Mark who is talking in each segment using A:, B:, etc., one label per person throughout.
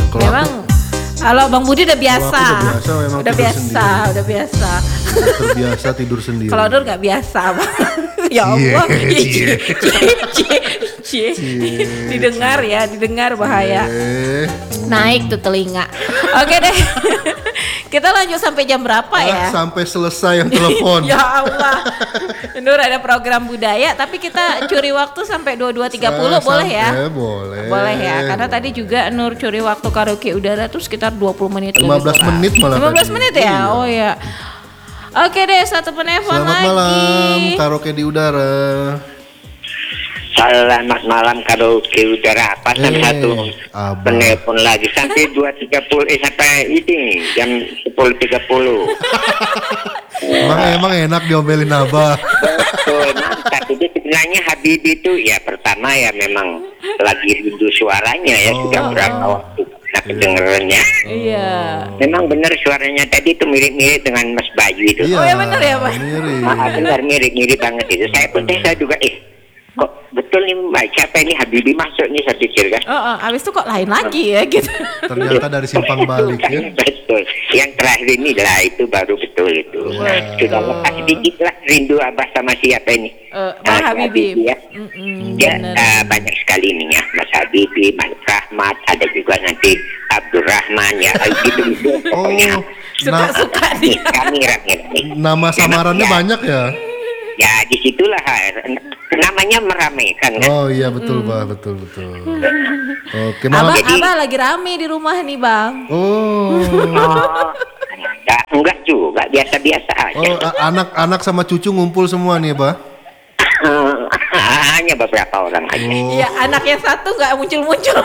A: Kalau
B: Memang kalau Bang Budi udah biasa.
A: Memang
B: Udah biasa.
A: Terbiasa tidur sendiri.
B: Kalau Nur nggak biasa, Bang. Ya Allah. Cie. Didengar bahaya. Naik tuh telinga. Oke deh. Kita lanjut sampai jam berapa ya?
A: Sampai selesai yang telepon.
B: Ya Allah. Nur ada program budaya, tapi kita curi waktu sampai 22.30 boleh ya?
A: Boleh.
B: Boleh ya, karena tadi juga Nur curi waktu karaoke udara tuh sekitar 20 menit.
A: 15 menit malah.
B: 15 menit ya? Iya. Oh ya. Oke deh, satu penelpon lagi.
A: Selamat malam, karaoke di udara.
C: Selamat malam karaoke udara. Pasang satu penelpon lagi sampai 2.30 sampai ini jam 10.30.
A: Emang enak diomelin Abah.
C: Betul, mantap. Jadi sebenarnya Habibie itu ya pertama ya memang lagi rindu suaranya ya sudah berapa waktu nah kedengerannya.
B: Iya.
C: Memang benar suaranya tadi itu mirip-mirip dengan Mas Bayu itu.
A: Iya,
B: oh ya benar ya Pak.
A: Mirip.
C: Benar mirip banget itu. Saya juga kok betul nih Mbak, siapa ini Habibie masuk nih saya pikir kan.
B: Abis itu kok lain lagi ya gitu.
A: Ternyata dari simpang balik ya.
C: Betul. Yang terakhir ini lah itu baru betul itu. Sudah lepas sedikit lah rindu Abah sama siapa ini.
B: Mas Habibie.
C: Ya. Banyak sekali nih ya. Mas Habibie, Mas Rahmat, ada juga nanti Abdurrahman ya. Gitu.
B: Suka-suka dia.
C: Kami.
A: Nama samarannya banyak ya?
C: Ya disitulah namanya meramaikan kan.
A: Oh iya betul Pak, betul. Oke,
B: Abah lagi rame di rumah nih Bang.
C: Enggak juga, biasa-biasa aja.
A: Anak-anak sama cucu ngumpul semua nih Pak?
C: Hanya beberapa orang aja.
B: Iya, anaknya satu nggak muncul-muncul.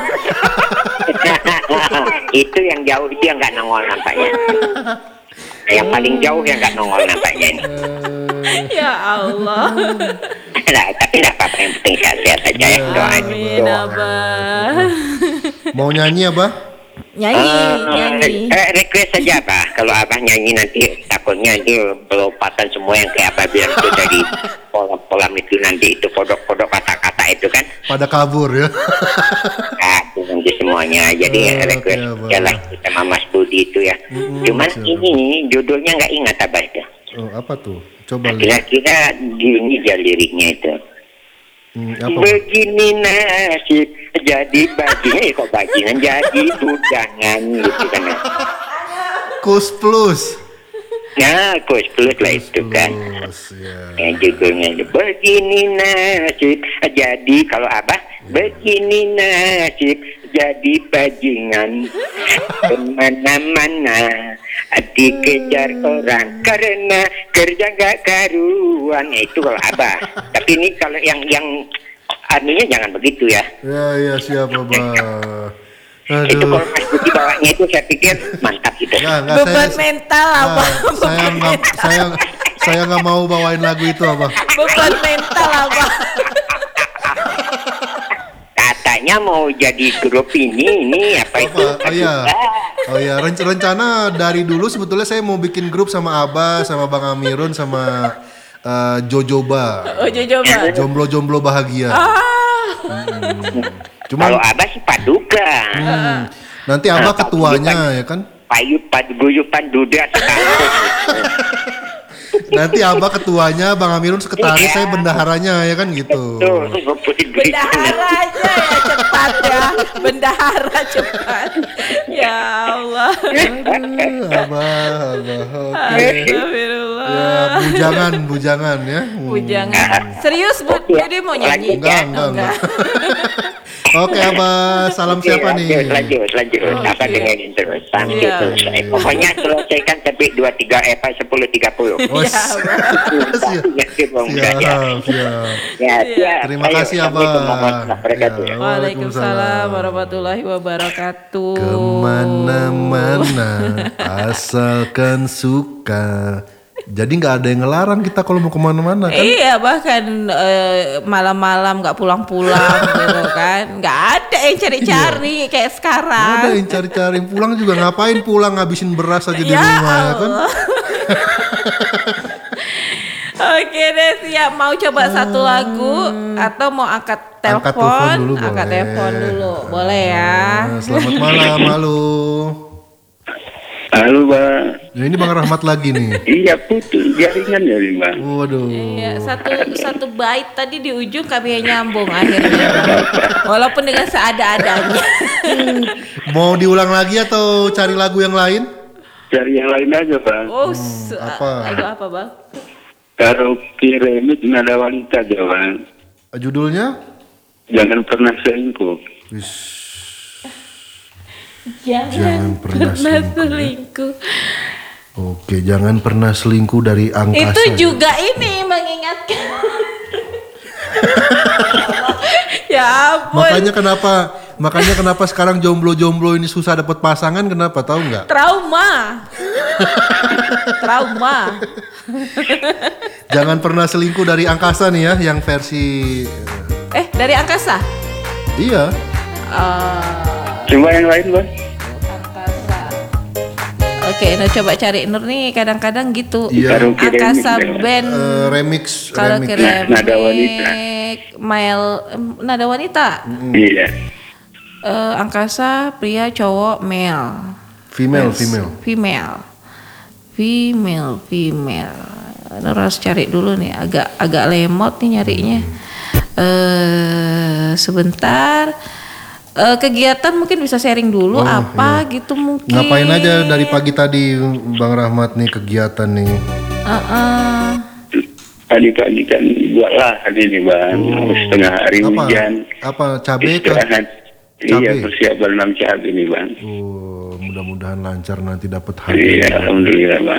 C: Itu yang jauh itu yang nggak nongol nampaknya. Yang paling jauh yang nggak nongol nampaknya ini.
B: Ya Allah.
C: Nah, tapi tidak apa-apa, yang penting sehat saja ya.
B: Amin Abah.
A: Mau nyanyi Abah?
B: Nyanyi.
C: Request saja Abah. Kalau Abah nyanyi nanti takutnya itu pelopatan semua yang kayak Abah bilang itu dari pola itu nanti itu kodok-kodok kata-kata itu kan.
A: Pada kabur ya.
C: Itu nanti semuanya. Jadi request jalan sama Mas Budi itu ya. Cuman ini judulnya nggak ingat Abah itu.
A: Apa tuh? Coba lihat.
C: Kira-kira gini aja liriknya itu. Begini nasib jadi bajingan, kok bajingan jadi bujangan gitu kan.
A: Kus Plus.
C: Nah, Kus Plus lah itu kan. Ya. Judulnya begini nasib jadi, kalau Abah begini nasib jadi bajingan kemana-mana dikejar orang karena kerja gak karuan. Itu kalau Abah. Tapi ini kalau yang anunya jangan begitu ya.
A: Ya siap Abah.
C: Itu kalau Mas Budi bawanya itu saya pikir mantap gitu.
B: Beban mental Abah.
A: Saya nggak mau bawain lagu itu Abah.
B: Beban mental Abah.
C: Katanya mau jadi grup ini apa itu?
A: Oh iya, rencana dari dulu sebetulnya saya mau bikin grup sama Abah, sama Bang Amirun, sama Jojoba.
B: Jojoba.
A: Jomblo-jomblo bahagia.
C: Kalau Abah sih paduka.
A: Nanti Abah ketuanya ya kan?
C: Guyupan duda sekampung.
A: Nanti Abah ketuanya, Bang Amirun sekretaris, saya bendaharanya ya kan gitu.
B: Bendaharanya ya cepat ya. Bendahara cepat. Ya Allah.
A: Abah. Oke.
B: Astagfirullah.
A: Ya, bujangan ya.
B: Bujangan. Serius Bu, jadi mau nyanyi?
A: Enggak. Oke Abah, salam siapa nih?
C: Lanjut. Apa dengerin terus sampai selesai. Pokoknya selesaikan sampai 10.30.
A: Siap. Terima kasih Abah.
B: Waalaikumsalam warahmatullahi wabarakatuh.
A: Kemana-mana asalkan suka. Jadi nggak ada yang ngelarang kita kalau mau kemana-mana kan?
B: Iya, bahkan malam-malam nggak pulang-pulang gitu kan? Nggak ada yang cari-cari kayak sekarang.
A: Nggak ada yang cari-cari pulang juga, ngapain pulang ngabisin beras aja di rumah ya kan?
B: Oke deh, siap. Mau coba satu lagu atau mau angkat
A: Angkat telepon
B: telepon?
A: dulu
B: Angkat
A: boleh.
B: telepon dulu, boleh ya.
A: Selamat malam, halo.
D: Halo Bang.
A: Ya, ini Bang Rahmat lagi nih.
D: Iya putus jaringan ya nih Bang.
A: Waduh.
B: Iya, satu bait tadi di ujung kami nyambung akhirnya. Walaupun dengan seada-adanya.
A: Mau diulang lagi atau cari lagu yang lain?
D: Cari yang lain aja Bang.
B: Oh,
A: apa?
B: lagu apa bang?
D: Karaoke remix nada wanita aja Bang.
A: Judulnya?
D: Jangan pernah selingkuh.
A: Wish.
B: Jangan
A: pernah
B: selingkuh.
A: Oke, jangan pernah selingkuh dari angkasa.
B: Itu juga ini mengingatkan. Ya ampun.
A: Makanya kenapa sekarang jomblo-jomblo ini susah dapat pasangan? Kenapa? Tahu nggak?
B: Trauma.
A: Jangan pernah selingkuh dari angkasa nih ya, yang versi.
B: Dari angkasa.
A: Iya.
D: Coba yang lain Bang.
B: Angkasa. Oke, nah coba cari Nur nih kadang-kadang gitu.
A: Iya.
D: Karaoke
B: Angkasa
D: remix,
B: band.
A: Remix.
B: Kalau
A: remix.
B: kira
D: Nada wanita.
B: Nada wanita.
D: Iya.
B: Angkasa pria cowok male.
A: Female.
B: Nur harus cari dulu nih, agak lemot nih nyarinya. Sebentar. Kegiatan mungkin bisa sharing dulu gitu mungkin.
A: Ngapain aja dari pagi tadi Bang Rahmat nih kegiatan nih?
D: Pagi-pagi kan buat lahan ini Bang. Setengah hari hujan.
A: Apa cabai kah?
D: Istirahat. Iya persiapan 6 cabai ini Bang.
A: Mudah-mudahan lancar nanti dapat harga.
D: Iya Alhamdulillah Bang.